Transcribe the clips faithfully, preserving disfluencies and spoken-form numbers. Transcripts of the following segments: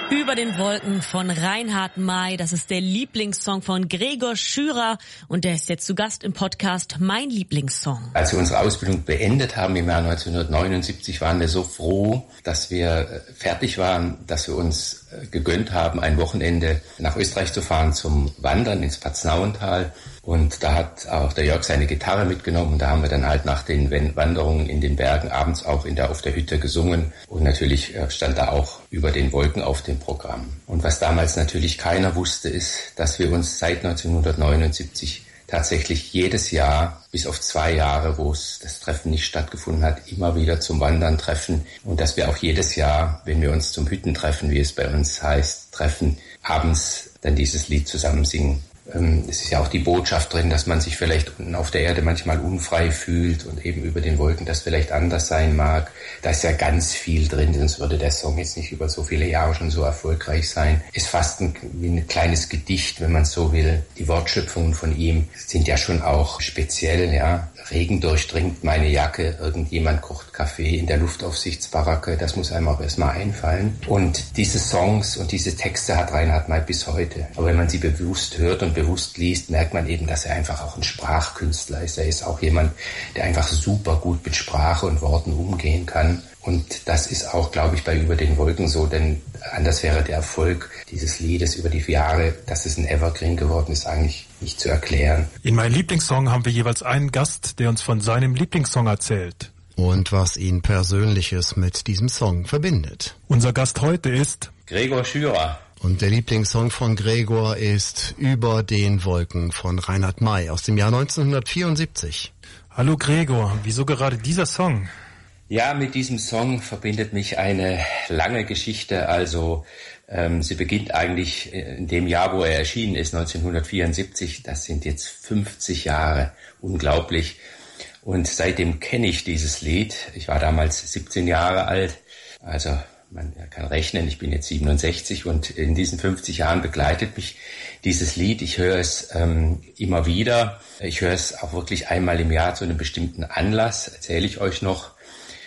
Über den Wolken von Reinhard May, das ist der Lieblingssong von Gregor Schürer und der ist jetzt zu Gast im Podcast Mein Lieblingssong. Als wir unsere Ausbildung beendet haben im Jahr neunzehnhundertneunundsiebzig, waren wir so froh, dass wir fertig waren, dass wir uns gegönnt haben, ein Wochenende nach Österreich zu fahren zum Wandern ins Paznauental. Und da hat auch der Jörg seine Gitarre mitgenommen und da haben wir dann halt nach den Wanderungen in den Bergen abends auch in der, auf der Hütte gesungen. Und natürlich stand da auch Über den Wolken auf dem Programm. Und was damals natürlich keiner wusste, ist, dass wir uns seit neunzehnhundertneunundsiebzig tatsächlich jedes Jahr, bis auf zwei Jahre, wo es das Treffen nicht stattgefunden hat, immer wieder zum Wandern treffen. Und dass wir auch jedes Jahr, wenn wir uns zum Hüttentreffen, wie es bei uns heißt, treffen, abends dann dieses Lied zusammen singen. Es ist ja auch die Botschaft drin, dass man sich vielleicht unten auf der Erde manchmal unfrei fühlt und eben über den Wolken das vielleicht anders sein mag. Da ist ja ganz viel drin, sonst würde der Song jetzt nicht über so viele Jahre schon so erfolgreich sein. Ist fast ein, wie ein kleines Gedicht, wenn man so will. Die Wortschöpfungen von ihm sind ja schon auch speziell, ja. Regen durchdringt meine Jacke, irgendjemand kocht Kaffee in der Luftaufsichtsbaracke, das muss einem auch erstmal einfallen. Und diese Songs und diese Texte hat Reinhard May bis heute. Aber wenn man sie bewusst hört und bewusst liest, merkt man eben, dass er einfach auch ein Sprachkünstler ist. Er ist auch jemand, der einfach super gut mit Sprache und Worten umgehen kann. Und das ist auch, glaube ich, bei Über den Wolken so, denn anders wäre der Erfolg dieses Liedes über die Jahre, dass es ein Evergreen geworden ist, eigentlich nicht zu erklären. In meinem Lieblingssong haben wir jeweils einen Gast, der uns von seinem Lieblingssong erzählt. Und was ihn Persönliches mit diesem Song verbindet. Unser Gast heute ist Gregor Schürer. Und der Lieblingssong von Gregor ist Über den Wolken von Reinhard May aus dem Jahr neunzehnhundertvierundsiebzig. Hallo Gregor, wieso gerade dieser Song? Ja, mit diesem Song verbindet mich eine lange Geschichte. Also ähm, sie beginnt eigentlich in dem Jahr, wo er erschienen ist, neunzehnhundertvierundsiebzig. Das sind jetzt fünfzig Jahre, unglaublich. Und seitdem kenne ich dieses Lied. Ich war damals siebzehn Jahre alt, also man kann rechnen, ich bin jetzt siebenundsechzig und in diesen fünfzig Jahren begleitet mich dieses Lied. Ich höre es ähm, immer wieder. Ich höre es auch wirklich einmal im Jahr zu einem bestimmten Anlass, erzähle ich euch noch.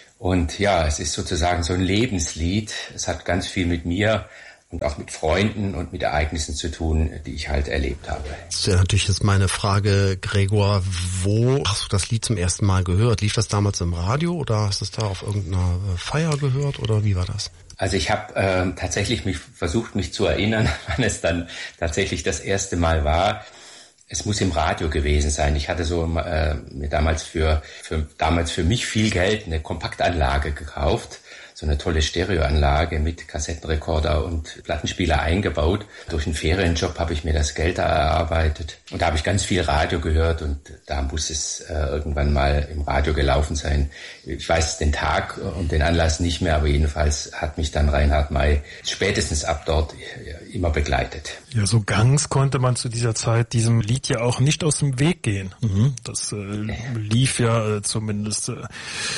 Und ja, es ist sozusagen so ein Lebenslied. Es hat ganz viel mit mir und auch mit Freunden und mit Ereignissen zu tun, die ich halt erlebt habe. Das ist ja natürlich jetzt meine Frage, Gregor, wo hast du das Lied zum ersten Mal gehört? Lief das damals im Radio oder hast du es da auf irgendeiner Feier gehört oder wie war das? Also ich habe äh, tatsächlich mich versucht, mich zu erinnern, wann es dann tatsächlich das erste Mal war. Es muss im Radio gewesen sein. Ich hatte so äh, mir damals für, für damals für mich viel Geld eine Kompaktanlage gekauft, so eine tolle Stereoanlage mit Kassettenrekorder und Plattenspieler eingebaut. Durch einen Ferienjob habe ich mir das Geld da erarbeitet und da habe ich ganz viel Radio gehört und da muss es äh, irgendwann mal im Radio gelaufen sein. Ich weiß den Tag und den Anlass nicht mehr, aber jedenfalls hat mich dann Reinhard May spätestens ab dort immer begleitet. Ja, so ganz konnte man zu dieser Zeit diesem Lied ja auch nicht aus dem Weg gehen. Das äh, lief ja äh, zumindest äh,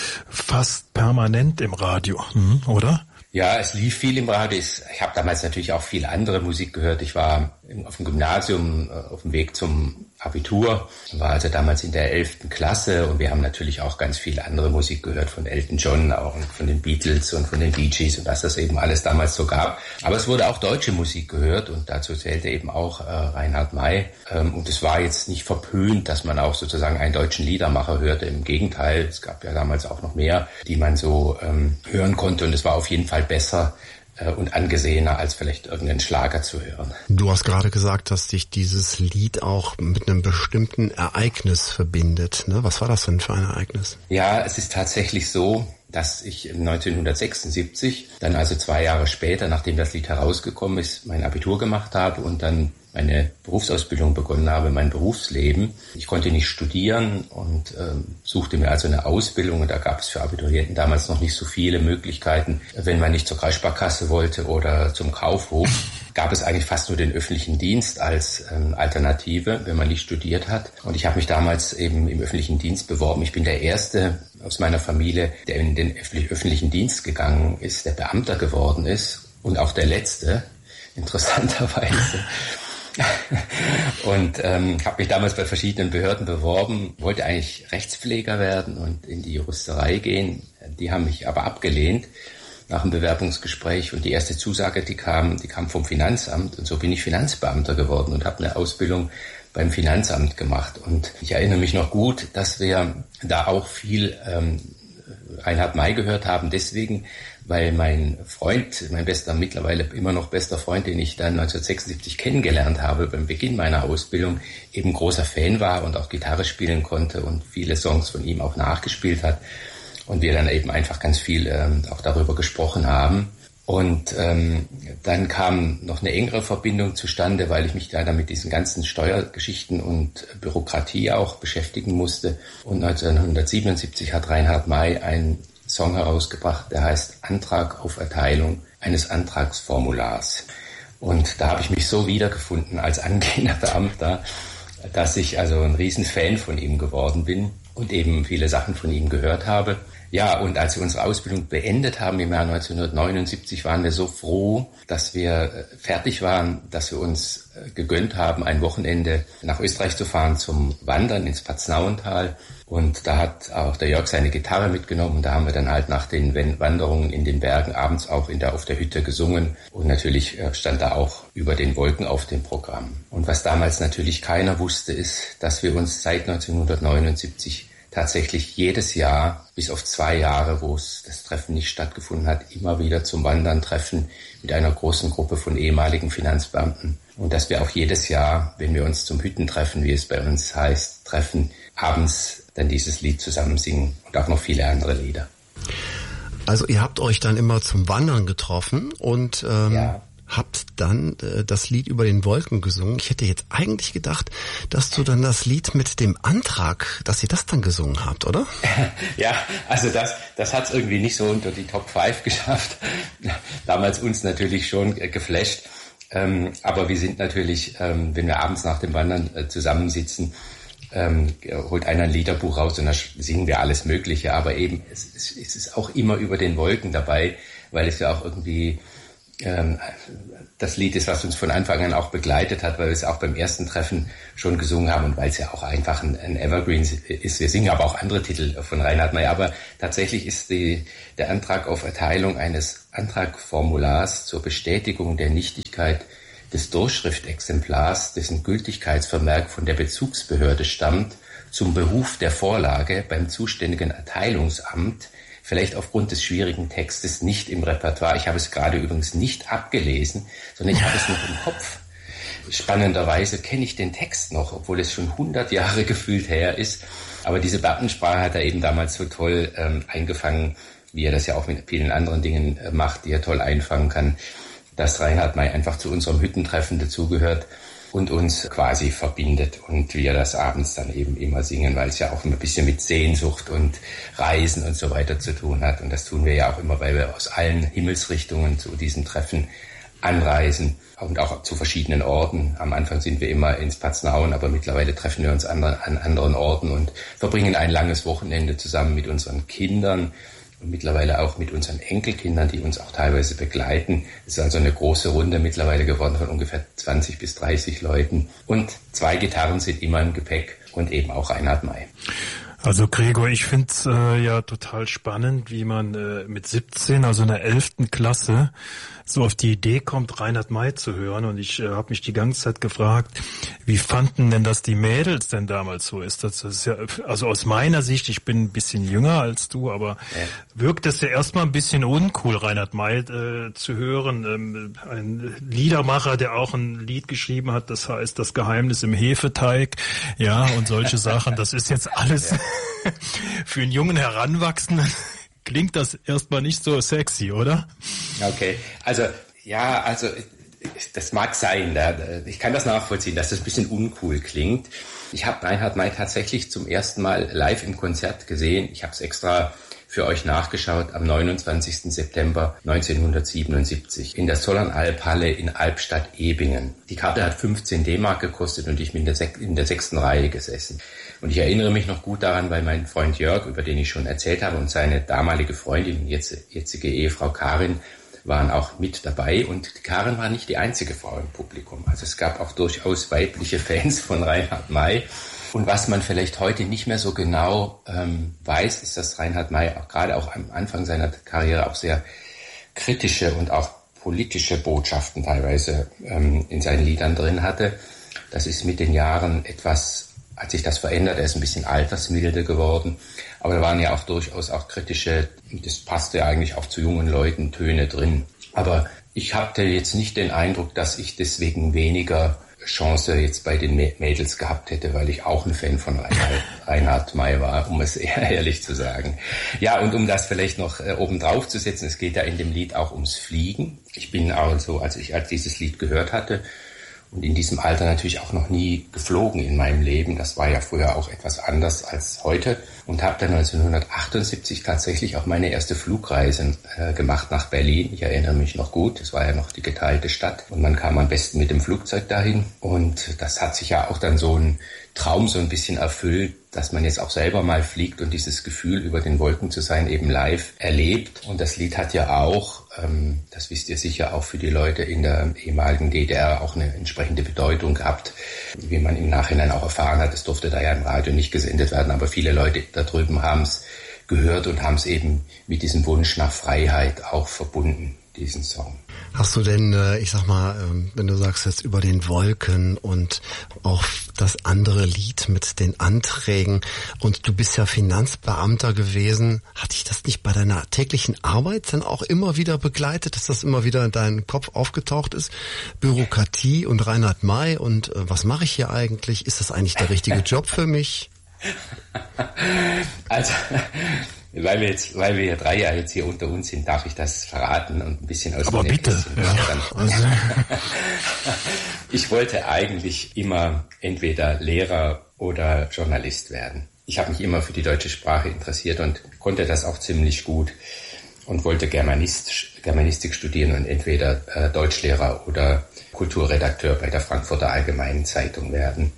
fast permanent im Radio, mhm, oder? Ja, es lief viel im Radio. Ich habe damals natürlich auch viel andere Musik gehört. Ich war auf dem Gymnasium auf dem Weg zum Abitur, war also damals in der elften Klasse und wir haben natürlich auch ganz viel andere Musik gehört, von Elton John, auch von den Beatles und von den Bee Gees und was das eben alles damals so gab. Aber es wurde auch deutsche Musik gehört und dazu zählte eben auch äh, Reinhard May. Ähm, und es war jetzt nicht verpönt, dass man auch sozusagen einen deutschen Liedermacher hörte. Im Gegenteil, es gab ja damals auch noch mehr, die man so ähm, hören konnte und es war auf jeden Fall besser und angesehener, als vielleicht irgendeinen Schlager zu hören. Du hast gerade gesagt, dass dich dieses Lied auch mit einem bestimmten Ereignis verbindet. Ne? Was war das denn für ein Ereignis? Ja, es ist tatsächlich so, dass ich neunzehnhundertsechsundsiebzig, dann also zwei Jahre später, nachdem das Lied herausgekommen ist, mein Abitur gemacht habe und dann meine Berufsausbildung begonnen habe, mein Berufsleben. Ich konnte nicht studieren und ähm, suchte mir also eine Ausbildung und da gab es für Abiturienten damals noch nicht so viele Möglichkeiten. Wenn man nicht zur Kreissparkasse wollte oder zum Kaufhof, gab es eigentlich fast nur den öffentlichen Dienst als ähm, Alternative, wenn man nicht studiert hat. Und ich habe mich damals eben im öffentlichen Dienst beworben. Ich bin der Erste aus meiner Familie, der in den öffentlichen Dienst gegangen ist, der Beamter geworden ist und auch der Letzte, interessanterweise. Und ähm, habe mich damals bei verschiedenen Behörden beworben, wollte eigentlich Rechtspfleger werden und in die Juristerei gehen. Die haben mich aber abgelehnt. nach dem Bewerbungsgespräch und die erste Zusage, die kam, die kam vom Finanzamt und so bin ich Finanzbeamter geworden und habe eine Ausbildung beim Finanzamt gemacht. Und ich erinnere mich noch gut, dass wir da auch viel ähm, Reinhard May gehört haben, deswegen, weil mein Freund, mein bester, mittlerweile immer noch bester Freund, den ich dann neunzehnhundertsechsundsiebzig kennengelernt habe, beim Beginn meiner Ausbildung, eben großer Fan war und auch Gitarre spielen konnte und viele Songs von ihm auch nachgespielt hat. Und wir dann eben einfach ganz viel ähm, auch darüber gesprochen haben. Und ähm, dann kam noch eine engere Verbindung zustande, weil ich mich da mit diesen ganzen Steuergeschichten und Bürokratie auch beschäftigen musste. Und neunzehnhundertsiebenundsiebzig hat Reinhard May einen Song herausgebracht, der heißt Antrag auf Erteilung eines Antragsformulars. Und da habe ich mich so wiedergefunden als angehender Beamter, dass ich also ein Riesenfan von ihm geworden bin und eben viele Sachen von ihm gehört habe. Ja, und als wir unsere Ausbildung beendet haben im Jahr neunzehnhundertneunundsiebzig, waren wir so froh, dass wir fertig waren, dass wir uns gegönnt haben, ein Wochenende nach Österreich zu fahren zum Wandern ins Paznauntal. Und da hat auch der Jörg seine Gitarre mitgenommen. Und da haben wir dann halt nach den Wanderungen in den Bergen abends auch in der, auf der Hütte gesungen. Und natürlich stand da auch über den Wolken auf dem Programm. Und was damals natürlich keiner wusste, ist, dass wir uns seit neunzehnhundertneunundsiebzig tatsächlich jedes Jahr, bis auf zwei Jahre, wo es das Treffen nicht stattgefunden hat, immer wieder zum Wandern treffen mit einer großen Gruppe von ehemaligen Finanzbeamten. Und dass wir auch jedes Jahr, wenn wir uns zum Hüttentreffen, wie es bei uns heißt, treffen, abends dann dieses Lied zusammen singen und auch noch viele andere Lieder. Also ihr habt euch dann immer zum Wandern getroffen und ähm, ja. habt dann äh, das Lied über den Wolken gesungen. Ich hätte jetzt eigentlich gedacht, dass du dann das Lied mit dem Antrag, dass ihr das dann gesungen habt, oder? Ja, also das, das hat es irgendwie nicht so unter die Top fünf geschafft. Damals uns natürlich schon äh, geflasht. Ähm, aber wir sind natürlich, ähm, wenn wir abends nach dem Wandern äh, zusammensitzen, ähm, holt einer ein Liederbuch raus und da singen wir alles Mögliche. Aber eben, es, es, es ist auch immer über den Wolken dabei, weil es ja auch irgendwie ähm, das Lied ist, was uns von Anfang an auch begleitet hat, weil wir es auch beim ersten Treffen schon gesungen haben und weil es ja auch einfach ein, ein Evergreen ist. Wir singen aber auch andere Titel von Reinhard May, aber tatsächlich ist die, der Antrag auf Erteilung eines Antragformulars zur Bestätigung der Nichtigkeit des Durchschriftexemplars, dessen Gültigkeitsvermerk von der Bezugsbehörde stammt, zum Behuf der Vorlage beim zuständigen Erteilungsamt, vielleicht aufgrund des schwierigen Textes nicht im Repertoire. Ich habe es gerade übrigens nicht abgelesen, sondern ich habe es noch im Kopf. Spannenderweise kenne ich den Text noch, obwohl es schon hundert Jahre gefühlt her ist. Aber diese Beamtensprache hat er eben damals so toll ähm, eingefangen, wie er das ja auch mit vielen anderen Dingen äh, macht, die er toll einfangen kann, dass Reinhard May einfach zu unserem Hüttentreffen dazugehört und uns quasi verbindet und wir das abends dann eben immer singen, weil es ja auch ein bisschen mit Sehnsucht und Reisen und so weiter zu tun hat. Und das tun wir ja auch immer, weil wir aus allen Himmelsrichtungen zu diesem Treffen anreisen und auch zu verschiedenen Orten. Am Anfang sind wir immer ins Paznaun, aber mittlerweile treffen wir uns an, an anderen Orten und verbringen ein langes Wochenende zusammen mit unseren Kindern und mittlerweile auch mit unseren Enkelkindern, die uns auch teilweise begleiten. Es ist also eine große Runde mittlerweile geworden von ungefähr zwanzig bis dreißig Leuten. Und zwei Gitarren sind immer im Gepäck und eben auch Reinhard May. Also Gregor, ich finde es äh, ja total spannend, wie man äh, mit siebzehn, also in der elften Klasse, so auf die Idee kommt, Reinhard May zu hören. Und ich äh, habe mich die ganze Zeit gefragt, wie fanden denn das die Mädels denn damals so? Ist das, das ist ja, also aus meiner Sicht, ich bin ein bisschen jünger als du, aber ja. wirkt es ja erstmal ein bisschen uncool, Reinhard May äh, zu hören. Ähm, ein Liedermacher, der auch ein Lied geschrieben hat, das heißt Das Geheimnis im Hefeteig, ja, und solche Sachen. Das ist jetzt alles... Ja. Für einen jungen Heranwachsenden klingt das erstmal nicht so sexy, oder? Okay, also ja, also das mag sein, ich kann das nachvollziehen, dass das ein bisschen uncool klingt. Ich habe Reinhard May tatsächlich zum ersten Mal live im Konzert gesehen. Ich habe es extra für euch nachgeschaut am neunundzwanzigsten September neunzehnhundertsiebenundsiebzig in der Zollernalbhalle in Albstadt-Ebingen. Die Karte hat fünfzehn D-Mark gekostet und ich bin in der, sech- in der sechsten Reihe gesessen. Und ich erinnere mich noch gut daran, weil mein Freund Jörg, über den ich schon erzählt habe, und seine damalige Freundin, jetzt, jetzige Ehefrau Karin, waren auch mit dabei. Und Karin war nicht die einzige Frau im Publikum. Also es gab auch durchaus weibliche Fans von Reinhard May. Und was man vielleicht heute nicht mehr so genau ähm, weiß, ist, dass Reinhard May auch gerade auch am Anfang seiner Karriere auch sehr kritische und auch politische Botschaften teilweise ähm, in seinen Liedern drin hatte. Das ist mit den Jahren etwas, hat sich das verändert. Er ist ein bisschen altersmilde geworden. Aber da waren ja auch durchaus auch kritische, das passte eigentlich auch zu jungen Leuten, Töne drin. Aber ich hatte jetzt nicht den Eindruck, dass ich deswegen weniger Chance jetzt bei den Mädels gehabt hätte, weil ich auch ein Fan von Reinhard, Reinhard May war, um es eher ehrlich zu sagen. Ja, und um das vielleicht noch äh, oben drauf zu setzen, es geht ja in dem Lied auch ums Fliegen. Ich bin also, als ich als dieses Lied gehört hatte, und in diesem Alter natürlich auch noch nie geflogen in meinem Leben. Das war ja früher auch etwas anders als heute. Und habe dann neunzehnhundertachtundsiebzig tatsächlich auch meine erste Flugreise äh, gemacht nach Berlin. Ich erinnere mich noch gut, es war ja noch die geteilte Stadt. Und man kam am besten mit dem Flugzeug dahin. Und das hat sich ja auch dann so ein Traum so ein bisschen erfüllt, dass man jetzt auch selber mal fliegt und dieses Gefühl, über den Wolken zu sein, eben live erlebt. Und das Lied hat ja auch, ähm, das wisst ihr sicher, auch für die Leute in der ehemaligen D D R auch eine entsprechende Bedeutung gehabt. Wie man im Nachhinein auch erfahren hat, es durfte da ja im Radio nicht gesendet werden, aber viele Leute da drüben haben es gehört und haben es eben mit diesem Wunsch nach Freiheit auch verbunden, diesen Song. Hast du denn, ich sag mal, wenn du sagst jetzt über den Wolken und auch das andere Lied mit den Anträgen und du bist ja Finanzbeamter gewesen, hat dich das nicht bei deiner täglichen Arbeit dann auch immer wieder begleitet, dass das immer wieder in deinem Kopf aufgetaucht ist? Bürokratie und Reinhard May und äh, was mache ich hier eigentlich? Ist das eigentlich der richtige Job für mich? Also, weil wir jetzt, weil wir ja drei Jahre jetzt hier unter uns sind, darf ich das verraten und ein bisschen aus Aber dem bitte. Ja. Also. Ich wollte eigentlich immer entweder Lehrer oder Journalist werden. Ich habe mich immer für die deutsche Sprache interessiert und konnte das auch ziemlich gut und wollte Germanist, Germanistik studieren und entweder äh, Deutschlehrer oder Kulturredakteur bei der Frankfurter Allgemeinen Zeitung werden.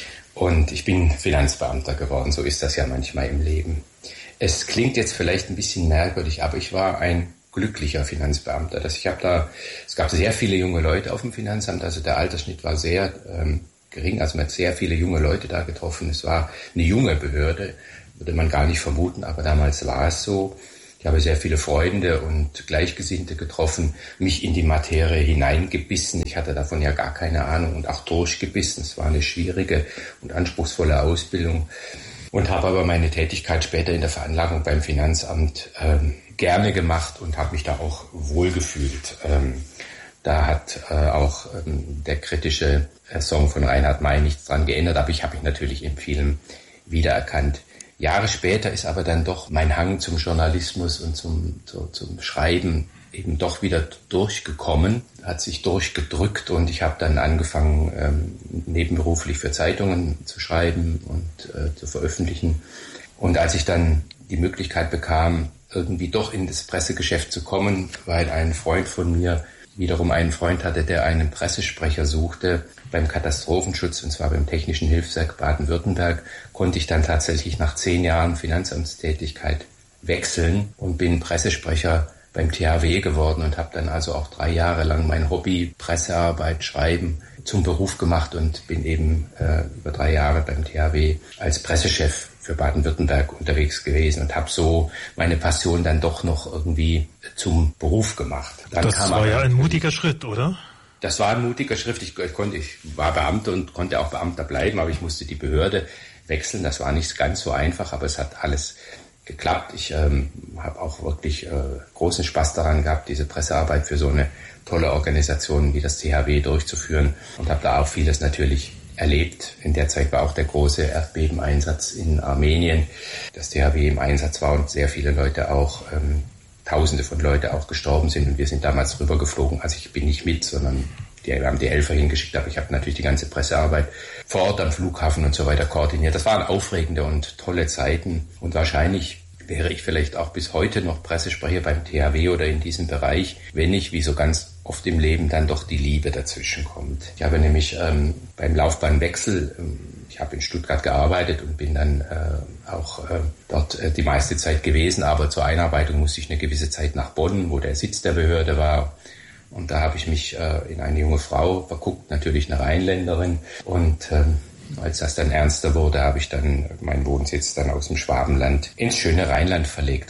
Und ich bin Finanzbeamter geworden, so ist das ja manchmal im Leben. Es klingt jetzt vielleicht ein bisschen merkwürdig, aber ich war ein glücklicher Finanzbeamter. Das, ich habe da, es gab sehr viele junge Leute auf dem Finanzamt, also der Altersschnitt war sehr ähm, gering, also man hat sehr viele junge Leute da getroffen. Es war eine junge Behörde, würde man gar nicht vermuten, aber damals war es so. Ich habe sehr viele Freunde und Gleichgesinnte getroffen, mich in die Materie hineingebissen. Ich hatte davon ja gar keine Ahnung und auch durchgebissen. Es war eine schwierige und anspruchsvolle Ausbildung und habe aber meine Tätigkeit später in der Veranlagung beim Finanzamt ähm, gerne gemacht und habe mich da auch wohlgefühlt. Ähm, da hat äh, auch ähm, der kritische äh, Song von Reinhard May nichts dran geändert, aber ich habe mich natürlich in vielem wiedererkannt. Jahre später ist aber dann doch mein Hang zum Journalismus und zum, zu, zum Schreiben eben doch wieder durchgekommen, hat sich durchgedrückt und ich habe dann angefangen, ähm, nebenberuflich für Zeitungen zu schreiben und äh, zu veröffentlichen. Und als ich dann die Möglichkeit bekam, irgendwie doch in das Pressegeschäft zu kommen, weil ein Freund von mir wiederum einen Freund hatte, der einen Pressesprecher suchte beim Katastrophenschutz, und zwar beim Technischen Hilfswerk Baden-Württemberg, konnte ich dann tatsächlich nach zehn Jahren Finanzamtstätigkeit wechseln und bin Pressesprecher beim T H W geworden und habe dann also auch drei Jahre lang mein Hobby Pressearbeit, Schreiben zum Beruf gemacht und bin eben äh, über drei Jahre beim T H W als Pressechef für Baden-Württemberg unterwegs gewesen und habe so meine Passion dann doch noch irgendwie zum Beruf gemacht. Dann das kam war aber, ja ein mutiger Schritt, oder? Das war ein mutiger Schritt. Ich, konnte, ich war Beamter und konnte auch Beamter bleiben, aber ich musste die Behörde wechseln. Das war nicht ganz so einfach, aber es hat alles geklappt. Ich ähm, habe auch wirklich äh, großen Spaß daran gehabt, diese Pressearbeit für so eine tolle Organisation wie das T H W durchzuführen und habe da auch vieles natürlich erlebt. In der Zeit war auch der große Erdbebeneinsatz in Armenien, das T H W im Einsatz war und sehr viele Leute auch, ähm, Tausende von Leuten auch gestorben sind und wir sind damals rübergeflogen. Also ich bin nicht mit, sondern die, wir haben die Helfer hingeschickt, aber ich habe natürlich die ganze Pressearbeit vor Ort am Flughafen und so weiter koordiniert. Das waren aufregende und tolle Zeiten und wahrscheinlich wäre ich vielleicht auch bis heute noch Pressesprecher beim T H W oder in diesem Bereich, wenn nicht, wie so ganz oft im Leben, dann doch die Liebe dazwischen kommt. Ich habe nämlich ähm, beim Laufbahnwechsel, ähm, ich habe in Stuttgart gearbeitet und bin dann äh, auch äh, dort äh, die meiste Zeit gewesen, aber zur Einarbeitung musste ich eine gewisse Zeit nach Bonn, wo der Sitz der Behörde war. Und da habe ich mich äh, in eine junge Frau verguckt, natürlich eine Rheinländerin. Und ähm, als das dann ernster wurde, habe ich dann meinen Wohnsitz dann aus dem Schwabenland ins schöne Rheinland verlegt und habe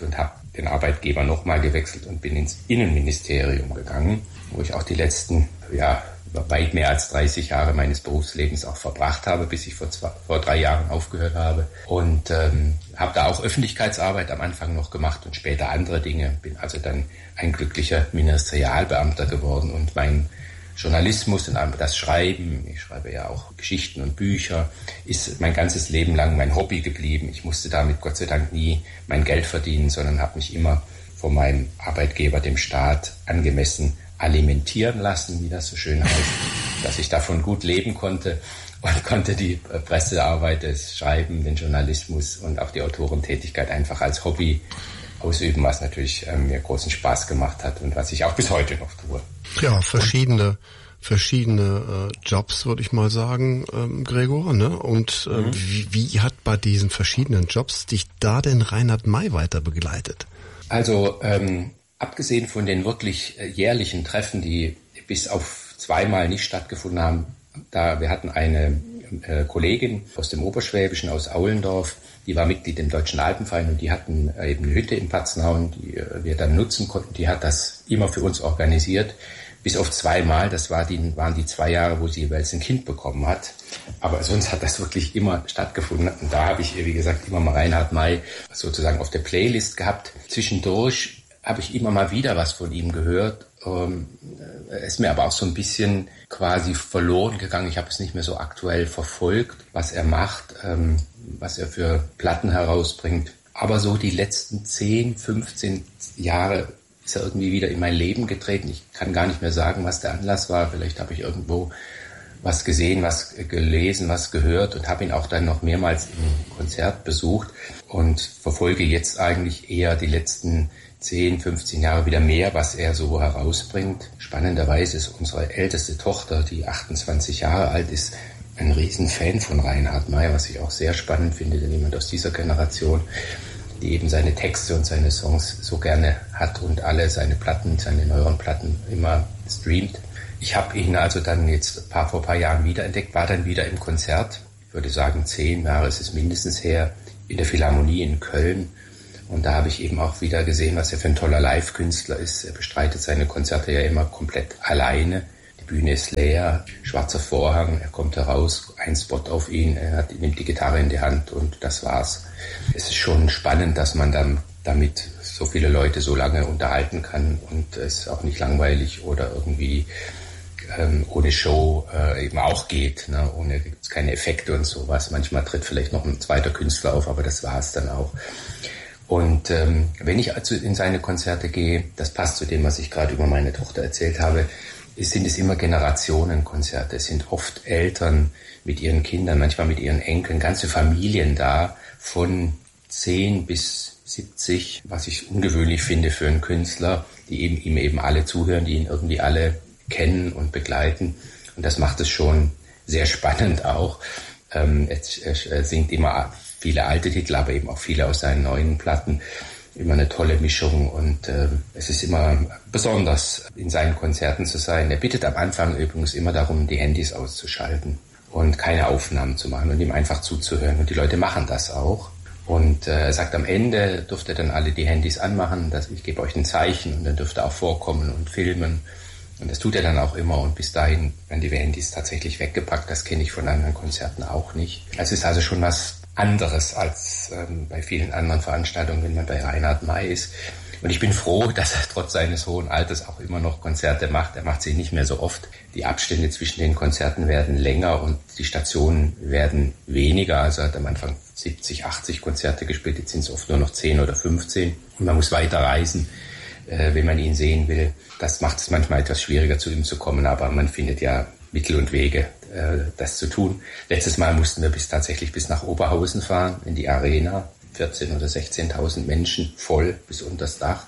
den Arbeitgeber nochmal gewechselt und bin ins Innenministerium gegangen, wo ich auch die letzten, ja, weit mehr als dreißig Jahre meines Berufslebens auch verbracht habe, bis ich vor, zwei, vor drei Jahren aufgehört habe. Und ähm, habe da auch Öffentlichkeitsarbeit am Anfang noch gemacht und später andere Dinge. Bin also dann ein glücklicher Ministerialbeamter geworden und mein Journalismus und das Schreiben, ich schreibe ja auch Geschichten und Bücher, ist mein ganzes Leben lang mein Hobby geblieben. Ich musste damit Gott sei Dank nie mein Geld verdienen, sondern habe mich immer von meinem Arbeitgeber, dem Staat, angemessen alimentieren lassen, wie das so schön heißt, dass ich davon gut leben konnte und konnte die Pressearbeit, das Schreiben, den Journalismus und auch die Autorentätigkeit einfach als Hobby ausüben, was natürlich äh, mir großen Spaß gemacht hat und was ich auch bis heute noch tue. Ja, verschiedene verschiedene äh, Jobs, würde ich mal sagen, ähm, Gregor, ne? Und äh, mhm. wie, wie hat bei diesen verschiedenen Jobs dich da denn Reinhard May weiter begleitet? Also ähm, abgesehen von den wirklich äh, jährlichen Treffen, die bis auf zweimal nicht stattgefunden haben, da wir hatten eine äh, Kollegin aus dem Oberschwäbischen, aus Aulendorf, die war Mitglied im Deutschen Alpenverein und die hatten äh, eben eine Hütte in Patznow, die äh, wir dann nutzen konnten. Die hat das immer für uns organisiert, bis auf zweimal. Das war die, waren die zwei Jahre, wo sie jeweils ein Kind bekommen hat. Aber sonst hat das wirklich immer stattgefunden. Und da habe ich, wie gesagt, immer mal Reinhard May sozusagen auf der Playlist gehabt. Zwischendurch habe ich immer mal wieder was von ihm gehört. Ähm, ist mir aber auch so ein bisschen quasi verloren gegangen. Ich habe es nicht mehr so aktuell verfolgt, was er macht, ähm, was er für Platten herausbringt. Aber so die letzten zehn, fünfzehn Jahre ist er irgendwie wieder in mein Leben getreten. Ich kann gar nicht mehr sagen, was der Anlass war. Vielleicht habe ich irgendwo was gesehen, was gelesen, was gehört und habe ihn auch dann noch mehrmals im Konzert besucht und verfolge jetzt eigentlich eher die letzten zehn, fünfzehn Jahre wieder mehr, was er so herausbringt. Spannenderweise ist unsere älteste Tochter, die achtundzwanzig Jahre alt ist, ein Riesenfan von Reinhard May, was ich auch sehr spannend finde, denn jemand aus dieser Generation, die eben seine Texte und seine Songs so gerne hat und alle seine Platten, seine neueren Platten immer streamt. Ich habe ihn also dann jetzt ein paar, vor ein paar Jahren wiederentdeckt, war dann wieder im Konzert, ich würde sagen zehn Jahre ist es mindestens her, in der Philharmonie in Köln. Und da habe ich eben auch wieder gesehen, was er für ein toller Live-Künstler ist. Er bestreitet seine Konzerte ja immer komplett alleine. Die Bühne ist leer, schwarzer Vorhang, er kommt heraus, ein Spot auf ihn, er hat, nimmt die Gitarre in die Hand und das war's. Es ist schon spannend, dass man dann damit so viele Leute so lange unterhalten kann und es auch nicht langweilig oder irgendwie ähm, ohne Show äh, eben auch geht. Ne? Ohne gibt's keine Effekte und sowas. Manchmal tritt vielleicht noch ein zweiter Künstler auf, aber das war's dann auch. Und ähm, wenn ich also in seine Konzerte gehe, das passt zu dem, was ich gerade über meine Tochter erzählt habe, ist, sind es immer Generationenkonzerte. Es sind oft Eltern mit ihren Kindern, manchmal mit ihren Enkeln, ganze Familien da, von zehn bis siebzig, was ich ungewöhnlich finde für einen Künstler, die eben, ihm eben alle zuhören, die ihn irgendwie alle kennen und begleiten. Und das macht es schon sehr spannend auch. Ähm, er singt immer viele alte Titel, aber eben auch viele aus seinen neuen Platten. Immer eine tolle Mischung und äh, es ist immer besonders, in seinen Konzerten zu sein. Er bittet am Anfang übrigens immer darum, die Handys auszuschalten und keine Aufnahmen zu machen und ihm einfach zuzuhören. Und die Leute machen das auch. Und äh, er sagt, am Ende dürft ihr dann alle die Handys anmachen, dass ich gebe euch ein Zeichen und dann dürft ihr auch vorkommen und filmen. Und das tut er dann auch immer und bis dahin werden die Handys tatsächlich weggepackt. Das kenne ich von anderen Konzerten auch nicht. Es ist also schon was anderes als ähm, bei vielen anderen Veranstaltungen, wenn man bei Reinhard May ist. Und ich bin froh, dass er trotz seines hohen Alters auch immer noch Konzerte macht. Er macht sie nicht mehr so oft. Die Abstände zwischen den Konzerten werden länger und die Stationen werden weniger. Also er hat am Anfang siebzig, achtzig Konzerte gespielt, jetzt sind es oft nur noch zehn oder fünfzehn. Und man muss weiter reisen, äh, wenn man ihn sehen will. Das macht es manchmal etwas schwieriger, zu ihm zu kommen, aber man findet ja Mittel und Wege, äh, das zu tun. Letztes Mal mussten wir bis tatsächlich bis nach Oberhausen fahren, in die Arena. vierzehntausend oder sechzehntausend Menschen voll bis unter das Dach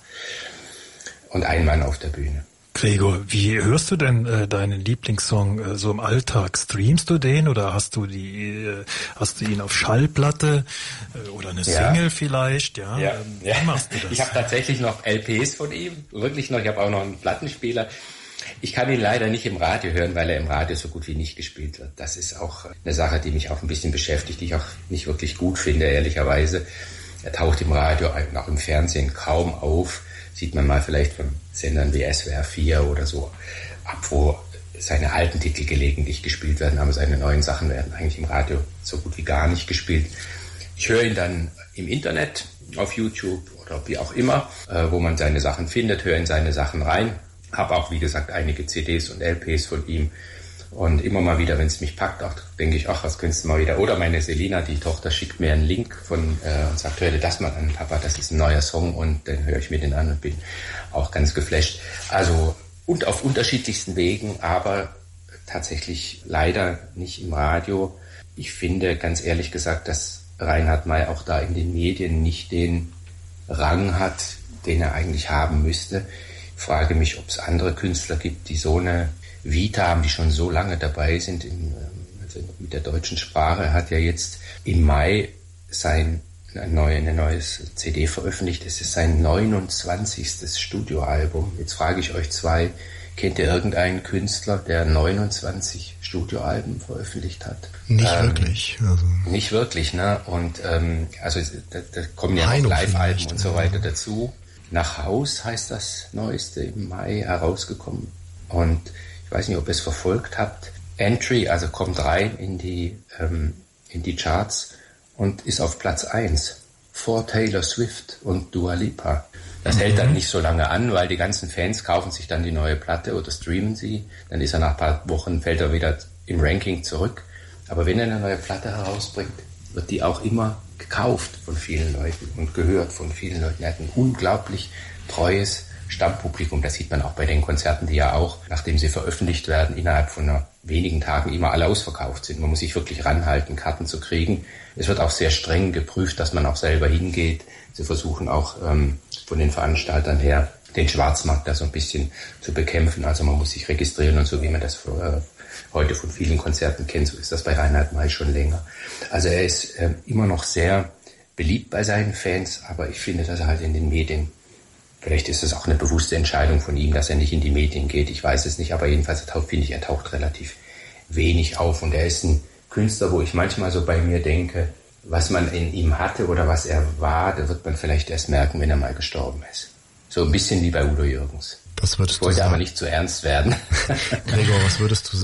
und ein Mann auf der Bühne. Gregor, wie hörst du denn äh, deinen Lieblingssong äh, so im Alltag? Streamst du den oder hast du die, äh, hast du ihn auf Schallplatte äh, oder eine ja. Single vielleicht? Ja, ja. Ähm, wie ja. machst du das? Ich habe tatsächlich noch L Ps von ihm, wirklich noch. Ich habe auch noch einen Plattenspieler. Ich kann ihn leider nicht im Radio hören, weil er im Radio so gut wie nicht gespielt wird. Das ist auch eine Sache, die mich auch ein bisschen beschäftigt, die ich auch nicht wirklich gut finde, ehrlicherweise. Er taucht im Radio und auch im Fernsehen kaum auf. Sieht man mal vielleicht von Sendern wie S W R vier oder so ab, wo seine alten Titel gelegentlich gespielt werden, aber seine neuen Sachen werden eigentlich im Radio so gut wie gar nicht gespielt. Ich höre ihn dann im Internet, auf YouTube oder wie auch immer, äh, wo man seine Sachen findet, höre in seine Sachen rein. Habe auch, wie gesagt, einige C Ds und L Ps von ihm. Und immer mal wieder, wenn es mich packt, auch denke ich, ach, was könntest du mal wieder. Oder meine Selina, die Tochter, schickt mir einen Link von äh, und sagt, hör dir das mal an, Papa, das ist ein neuer Song, und dann höre ich mir den an und bin auch ganz geflasht. Also, und auf unterschiedlichsten Wegen, aber tatsächlich leider nicht im Radio. Ich finde, ganz ehrlich gesagt, dass Reinhard May auch da in den Medien nicht den Rang hat, den er eigentlich haben müsste. Ich frage mich, ob es andere Künstler gibt, die so eine Vita haben, die schon so lange dabei sind in, also mit der deutschen Sprache. Er hat ja jetzt im Mai sein ein neue, eine neues C D veröffentlicht. Es ist sein neunundzwanzigstes Studioalbum. Jetzt frage ich euch zwei, kennt ihr irgendeinen Künstler, der neunundzwanzig Studioalben veröffentlicht hat? Nicht ähm, wirklich. Also nicht wirklich, ne? Und ähm, also da, da kommen ja Meinung noch Live-Alben und so ja. weiter dazu. Nach Haus heißt das neueste im Mai herausgekommen. Und ich weiß nicht, ob ihr es verfolgt habt. Entry, also kommt rein in die ähm, in die Charts und ist auf Platz eins vor Taylor Swift und Dua Lipa. Das mhm. hält dann nicht so lange an, weil die ganzen Fans kaufen sich dann die neue Platte oder streamen sie. Dann ist er nach ein paar Wochen, fällt er wieder im Ranking zurück. Aber wenn er eine neue Platte herausbringt, wird die auch immer gekauft von vielen Leuten und gehört von vielen Leuten. Er hat ein unglaublich treues Stammpublikum. Das sieht man auch bei den Konzerten, die ja auch, nachdem sie veröffentlicht werden, innerhalb von einer wenigen Tagen immer alle ausverkauft sind. Man muss sich wirklich ranhalten, Karten zu kriegen. Es wird auch sehr streng geprüft, dass man auch selber hingeht. Sie versuchen auch ähm, von den Veranstaltern her den Schwarzmarkt da so ein bisschen zu bekämpfen. Also man muss sich registrieren und so, wie man das für, äh, heute von vielen Konzerten kennt. So ist das bei Reinhard May schon länger. Also er ist äh, immer noch sehr beliebt bei seinen Fans, aber ich finde, dass er halt in den Medien, vielleicht ist es auch eine bewusste Entscheidung von ihm, dass er nicht in die Medien geht. Ich weiß es nicht, aber jedenfalls finde ich, er taucht relativ wenig auf. Und er ist ein Künstler, wo ich manchmal so bei mir denke, was man in ihm hatte oder was er war, da wird man vielleicht erst merken, wenn er mal gestorben ist. So ein bisschen wie bei Udo Jürgens. Was würdest ich wollte du sagen? aber nicht zu ernst werden. Gregor, was würdest du sagen?